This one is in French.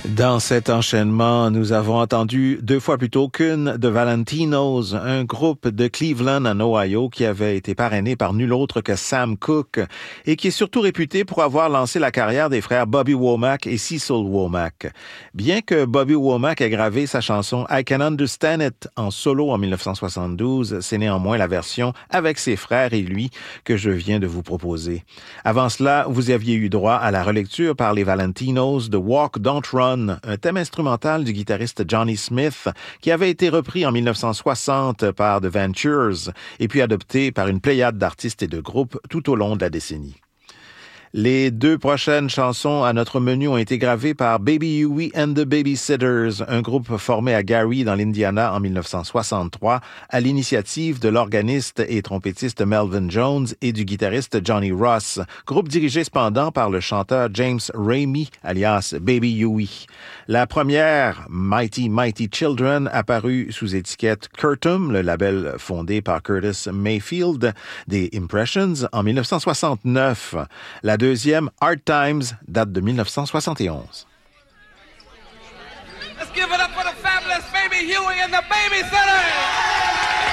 Dans cet enchaînement, nous avons entendu 2 fois plus tôt qu'une de Valentinos, un groupe de Cleveland en Ohio qui avait été parrainé par nul autre que Sam Cooke et qui est surtout réputé pour avoir lancé la carrière des frères Bobby Womack et Cecil Womack. Bien que Bobby Womack ait gravé sa chanson I Can Understand It en solo en 1972, c'est néanmoins la version avec ses frères et lui que je viens de vous proposer. Avant cela, vous aviez eu droit à la relecture par les Valentinos de Walk, Don't Run, un thème instrumental du guitariste Johnny Smith qui avait été repris en 1960 par The Ventures et puis adopté par une pléiade d'artistes et de groupes tout au long de la décennie. Les 2 prochaines chansons à notre menu ont été gravées par Baby Huey and the Babysitters, un groupe formé à Gary dans l'Indiana en 1963 à l'initiative de l'organiste et trompettiste Melvin Jones et du guitariste Johnny Ross, groupe dirigé cependant par le chanteur James Ramey alias Baby Huey. La première, Mighty Mighty Children, apparue sous étiquette Curtum, le label fondé par Curtis Mayfield des Impressions en 1969. La deuxième, Hard Times, date de 1971. Let's give it up for the fabulous Baby Huey and the Babysitters!